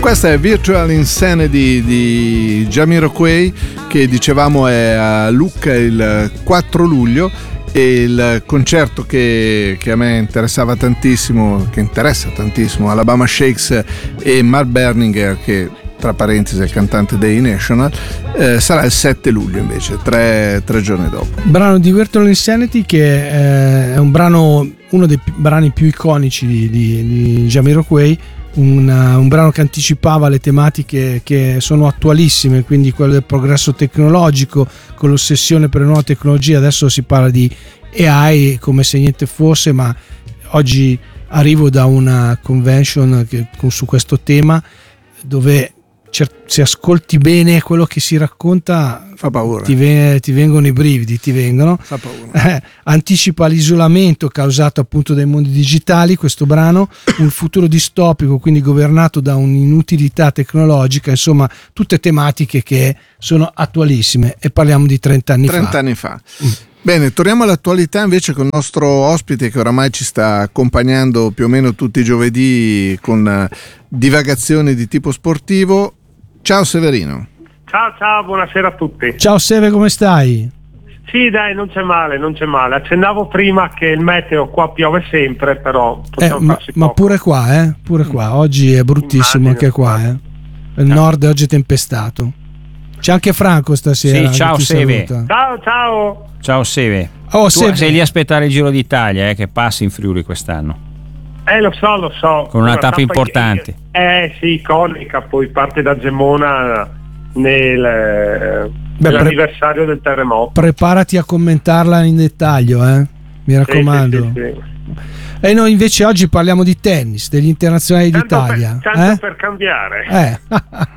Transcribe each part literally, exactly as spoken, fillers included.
Questa è Virtual Insanity di Jamiroquai, che dicevamo è a Lucca il quattro luglio, e il concerto che, che a me interessava tantissimo, che interessa tantissimo, Alabama Shakes e Mark Berninger, che tra parentesi è il cantante dei National, eh, sarà il sette luglio invece, tre, tre giorni dopo. Brano di Virtual Insanity che eh, è un brano, uno dei brani più iconici di, di, di Jamiroquai. Un, un brano che anticipava le tematiche che sono attualissime, quindi quello del progresso tecnologico con l'ossessione per le nuove tecnologie. Adesso si parla di A I come se niente fosse, ma oggi arrivo da una convention che, su questo tema, dove se ascolti bene quello che si racconta fa paura, ti, ve- ti vengono i brividi, ti vengono fa paura. Eh, anticipa l'isolamento causato appunto dai mondi digitali, questo brano, un futuro distopico, quindi governato da un'inutilità tecnologica, insomma tutte tematiche che sono attualissime, e parliamo di trenta anni fa. trenta anni fa. Mm. Bene, torniamo all'attualità invece con il nostro ospite, che oramai ci sta accompagnando più o meno tutti i giovedì con divagazioni di tipo sportivo. Ciao Severino. Ciao ciao, buonasera a tutti. Ciao Seve, come stai? Sì dai, non c'è male, non c'è male. Accennavo prima che il meteo qua piove sempre, però eh, ma, ma pure qua, eh? Pure qua, oggi è bruttissimo. Immagino, anche qua, eh? Il ciao. Nord è oggi tempestato. C'è anche Franco stasera. Sì, ciao Seve. Saluta. Ciao ciao. Ciò Seve. Oh, tu Seve. sei lì a aspettare il Giro d'Italia, eh, che passi in Friuli quest'anno. Eh lo so, lo so. Con una, una tappa importante. Eh sì, iconica, poi parte da Gemona nel, Beh, nell'anniversario pre- del terremoto. Preparati a commentarla in dettaglio, eh? Mi raccomando. Sì, sì, sì, sì. E noi invece oggi parliamo di tennis, degli internazionali tanto d'Italia. Per, tanto eh? per cambiare. Eh.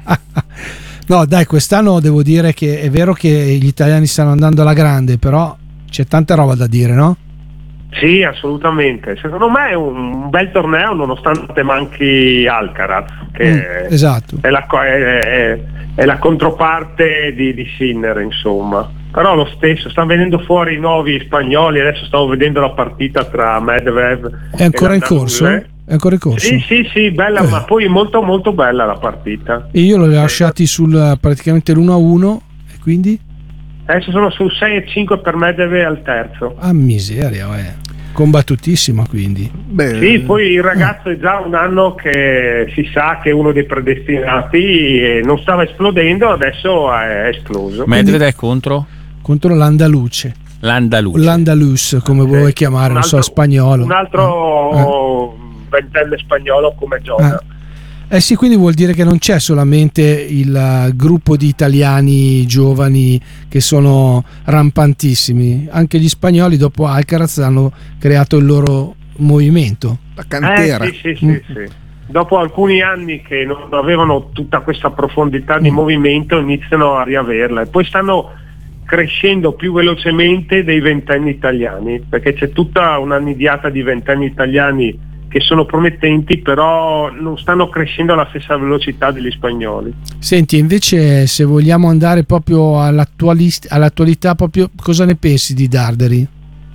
No, dai, quest'anno devo dire che è vero che gli italiani stanno andando alla grande, però c'è tanta roba da dire, no? Sì, assolutamente. Secondo me è un bel torneo, nonostante manchi Alcaraz, che mm, esatto. è, la, è, è, è la controparte di, di Sinner, insomma. Però lo stesso, stanno venendo fuori i nuovi spagnoli. Adesso stavo vedendo la partita tra Medvedev è ancora in corso? È ancora in corso? Sì, sì, sì, bella, eh. ma poi molto molto bella la partita. E io l'ho lasciati sul praticamente l'uno a uno, e quindi? Adesso sono su sei e cinque per Medvedev al terzo. Ah, miseria, eh. Combattutissima, quindi. Beh, sì, poi il ragazzo è già un anno che si sa che è uno dei predestinati e non stava esplodendo, adesso è esploso. Medvedev è contro? Contro l'Andaluce. L'Andaluce. L'Andalus, come okay. vuoi chiamare, un non altro, so, spagnolo. Un altro eh. ventenne spagnolo come Gioca. Eh. Eh sì, quindi vuol dire che non c'è solamente il uh, gruppo di italiani giovani che sono rampantissimi, anche gli spagnoli dopo Alcaraz hanno creato il loro movimento. La cantera. Eh, sì, sì, sì, mm. sì. Dopo alcuni anni che non avevano tutta questa profondità di mm. movimento, iniziano a riaverla e poi stanno crescendo più velocemente dei ventenni italiani, perché c'è tutta una nidiata di ventenni italiani che sono promettenti, però non stanno crescendo alla stessa velocità degli spagnoli. Senti, invece, se vogliamo andare proprio all'attualità, proprio cosa ne pensi di Darderi?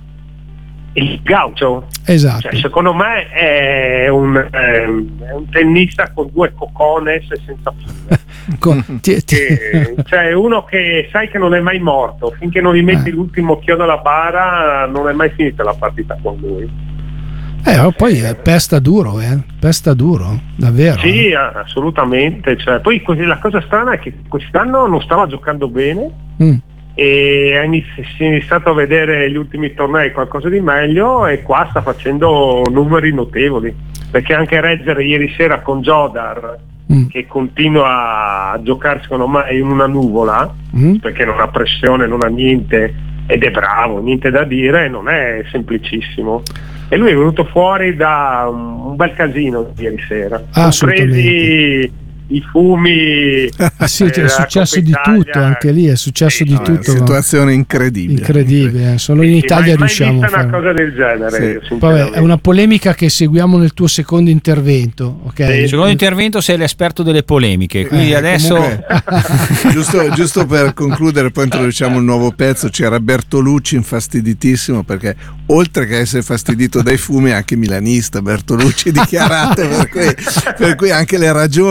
Il Gaucho? Esatto. Cioè, secondo me è un, è un tennista con due cocones e senza con, ti, ti... Che, cioè uno che sai che non è mai morto, finché non gli metti eh. l'ultimo chiodo alla bara non è mai finita la partita con lui. Eh, poi eh, pesta duro, eh, pesta duro, davvero. Sì, eh. assolutamente. Cioè, poi così, la cosa strana è che quest'anno non stava giocando bene mm. e inizi- si è iniziato a vedere gli ultimi tornei qualcosa di meglio e qua sta facendo numeri notevoli, perché anche reggere ieri sera con Jodar mm. che continua a giocare secondo me in una nuvola mm. perché non ha pressione, non ha niente ed è bravo, niente da dire, non è semplicissimo. E lui è venuto fuori da un bel casino ieri sera, compresi i fumi. Ah, sì, è successo di tutto anche lì, è successo sì, di no, tutto. È una situazione incredibile. Incredibile, solo in sì, Italia mai, riusciamo mai a fare una cosa del genere. Sì. Vabbè, è una polemica che seguiamo nel tuo secondo intervento, ok? Sì, secondo intervento sei l'esperto delle polemiche, quindi eh, adesso comunque, giusto, giusto per concludere, poi introduciamo un nuovo pezzo. C'era Bertolucci infastiditissimo perché oltre che essere fastidito dai fumi è anche milanista Bertolucci dichiarato, per cui, per cui anche le ragioni dei fumi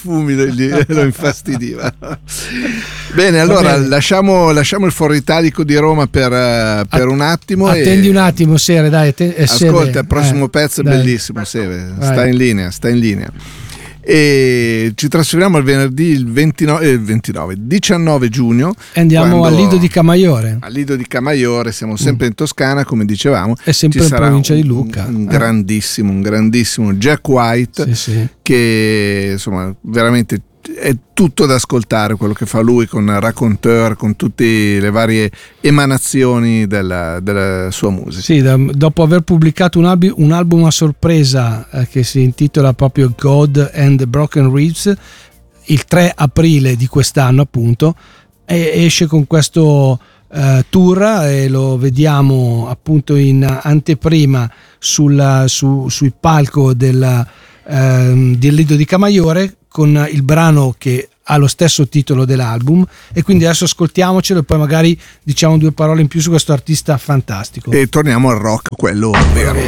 profumi gli, lo infastidiva. Bene, allora bene. Lasciamo, lasciamo il Foro Italico di Roma per, per un attimo. Attendi e... un attimo, Sere, dai. Te, eh, Ascolta, Sere, il prossimo eh, pezzo è dai. bellissimo, Sere. Vai. Sta in linea, sta in linea. E ci trasferiamo al venerdì il ventinove, eh, ventinove diciannove giugno e andiamo al Lido di Camaiore. Al Lido di Camaiore, siamo sempre mm. in Toscana, come dicevamo. È sempre in provincia di Lucca. Un, un eh. grandissimo, un grandissimo Jack White, sì, sì. che insomma veramente è tutto da ascoltare quello che fa lui con Raconteur, con tutte le varie emanazioni della, della sua musica. Sì, da, dopo aver pubblicato un, albi, un album a sorpresa eh, che si intitola proprio God and the Broken Reeds il tre aprile di quest'anno, appunto, e esce con questo eh, tour e lo vediamo appunto in anteprima sul su, sui palco del, eh, del Lido di Camaiore, con il brano che ha lo stesso titolo dell'album, e quindi adesso ascoltiamocelo e poi magari diciamo due parole in più su questo artista fantastico. E torniamo al rock, quello vero.